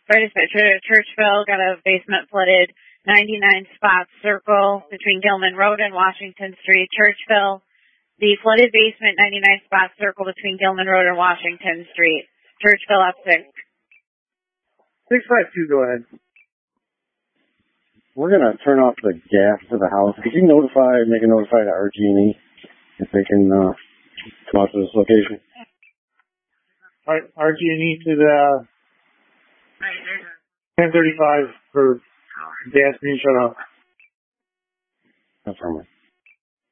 Fire dispatcher, Churchville, got a basement flooded, 99 spots circle between Gilman Road and Washington Street. Churchville, the flooded basement, 99 spots circle between Gilman Road and Washington Street. Churchville up 6. 652, go ahead. We're going to turn off the gas to the house. Could you make a notify to RG&E if they can come out to this location? RG&E to the 1035 for gas being shut off. Affirmative.